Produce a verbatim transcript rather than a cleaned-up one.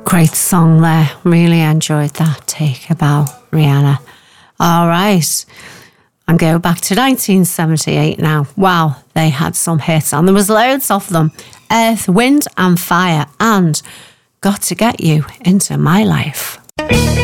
Great song there. Really enjoyed that take about Rihanna. All right. And go back to nineteen seventy-eight now. Wow, they had some hits and there was loads of them. Earth, Wind and Fire and Got to Get You Into My Life.